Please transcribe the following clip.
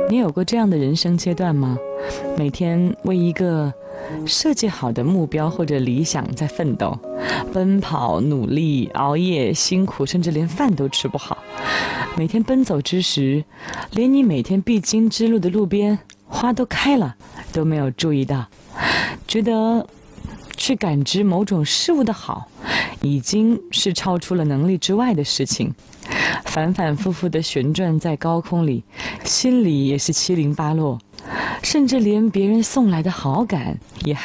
你有过这样的人生阶段吗？每天为一个设计好的目标或者理想在奋斗，奔跑、努力、熬夜、辛苦，甚至连饭都吃不好。每天奔走之时，连你每天必经之路的路边花都开了都没有注意到，觉得去感知某种事物的好，已经是超出了能力之外的事情。反反复复地旋转在高空里，心里也是七零八落，甚至连别人送来的好感也